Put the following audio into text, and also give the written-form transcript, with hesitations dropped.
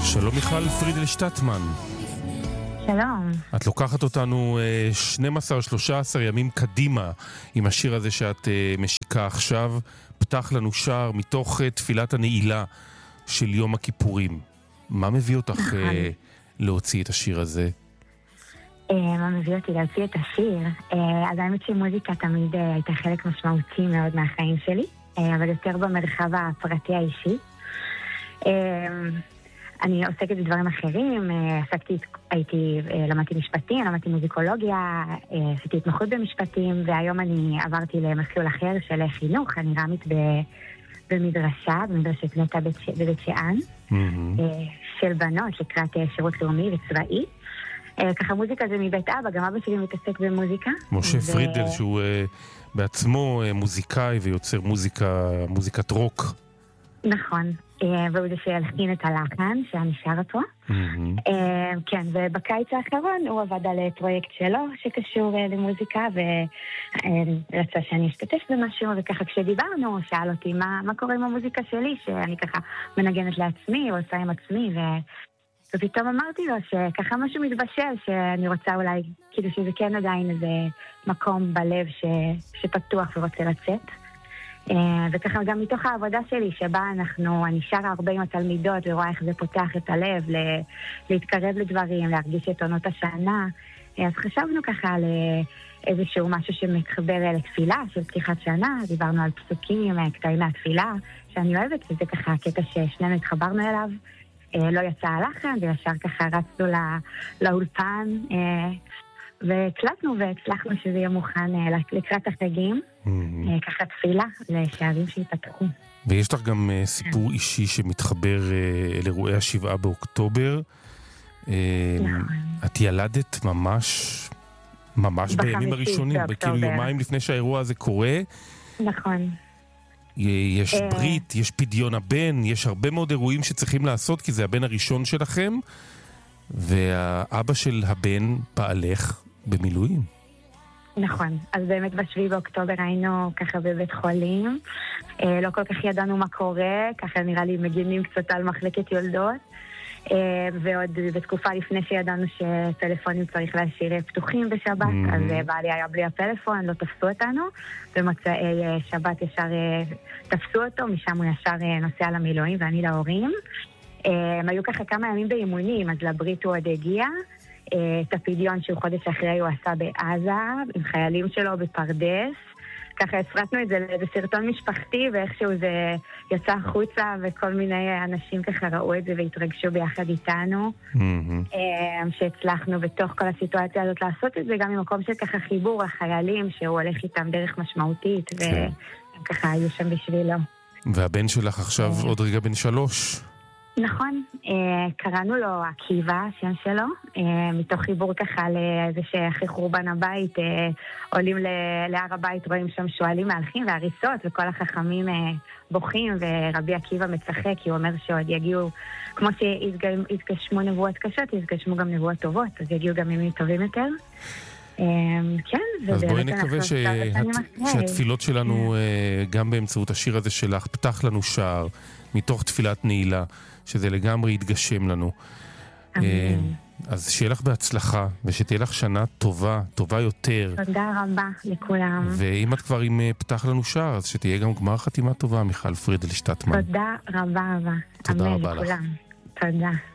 שלום מיכל פרידל שטטמן. שלום. את לוקחת אותנו 12-13 ימים קדימה עם השיר הזה שאת משיקה עכשיו, פתח לנו שער מתוך תפילת הנעילה של יום הכיפורים. מה מביא אותך להוציא את השיר הזה? מה מביא אותי להוציא את השיר? אז האמת שמוזיקה תמיד הייתה חלק משמעותי מאוד מהחיים שלי, אבל יותר במרחב הפרטי האישי. אני עוסקת בדברים אחרים, למדתי משפטים, למדתי מוזיקולוגיה, עשיתי התמחות במשפטים, והיום אני עברתי למסלול אחר של חינוך, אני רמית במדרשת נטע בבית שאן, של בנות לקראת שירות לאומי וצבאי. ככה מוזיקה זה מבית אבא, גם אבא שלי מתעסק במוזיקה. משה פרידל שהוא בעצמו מוזיקאי ויוצר מוזיקת רוק. נכון, והוא זה שהלחין את הלחן שאני שרה פה. כן, ובקיץ האחרון הוא עבד על פרויקט שלו שקשור למוזיקה, ורצה שאני אשתתף במשהו, וככה כשדיברנו הוא שאל אותי מה קורה עם המוזיקה שלי, שאני ככה מנגנת לעצמי או עושה עם עצמי, ופתאום אמרתי לו שככה משהו מתבשל, שאני רוצה אולי, כאילו שזה כן עדיין איזה מקום בלב שפתוח ורוצה לצאת. וככה גם מתוך העבודה שלי שבה אני שרה הרבה עם התלמידות ורואה איך זה פותח את הלב להתקרב לדברים, להרגיש את עונות השנה, אז חשבנו ככה על איזשהו משהו שמתחבר לתפילה של פתיחת שנה, דיברנו על פסוקים, קטעים מהתפילה שאני אוהבת, וזה ככה הקטע ששנינו התחברנו אליו, לא יצא הלחן וישר ככה רצנו לאולפן והקלטנו והצלחנו שזה יהיה מוכן לקראת החגים, ככה תפילה לשערים שיפתחו. ויש לך גם סיפור אישי שמתחבר לאירועי 7 באוקטובר. את ילדת ממש בימים הראשונים, כאילו יומיים לפני שהאירוע הזה קורה. נכון. יש ברית, יש פדיון הבן, יש הרבה מאוד אירועים שצריכים לעשות, כי זה הבן הראשון שלכם, והאבא של הבן פעלך במילואים. נכון, אז באמת ב7 באוקטובר היינו ככה בבית חולים, לא כל כך ידענו מה קורה, ככה נראה לי מגינים קצת על מחלקת יולדות, ועוד בתקופה לפני שידענו שטלפונים צריך להשאיר פתוחים בשבת, אז בעלי היה בלי הפלאפון, לא תפסו אותנו, במוצאי שבת ישר תפסו אותו, משם הוא ישר נוסע למילואים ואני להורים. הם היו ככה כמה ימים באימונים, אז לברית הוא עוד הגיע, את הפדיון שהוא חודש אחרי הוא עשה בעזה, עם חיילים שלו בפרדס, ככה הפרטנו את זה לאיזה סרטון משפחתי, ואיכשהו זה יצא החוצה, וכל מיני אנשים ככה ראו את זה והתרגשו ביחד איתנו, שהצלחנו בתוך כל הסיטואציה הזאת לעשות את זה, גם ממקום של ככה חיבור החיילים, שהוא הולך איתם דרך משמעותית, והם ככה היו שם בשבילו. והבן שלך עכשיו עוד רגע בן 3. נכון, קראנו לו עקיבא, שם שלו, מתוך חיבור ככה לזה שאחרי חורבן הבית עולים להר הבית, רואים שם שואלים מהלכים והריסות וכל החכמים בוכים, ורבי עקיבא מצחק, כי הוא אומר שעוד יגיעו, כמו שהתגשמו נבואות קשות, יתגשמו גם נבואות טובות, אז יגיעו גם ימים טובים יותר. כן, אז בואי נקווה שהתפילות שלנו, גם באמצעות השיר הזה שלך, פתח לנו שער מתוך תפילת נעילה, שזה לגמרי יתגשם לנו. אז שיהיה לך בהצלחה, ושתהיה לך שנה טובה, טובה יותר. תודה רבה לכולם. ואם את כבר עם פתח לנו שער, אז שתהיה גם גמר חתימה טובה, מיכל פרידל שטטמן. תודה רבה. תודה רבה לך. תודה.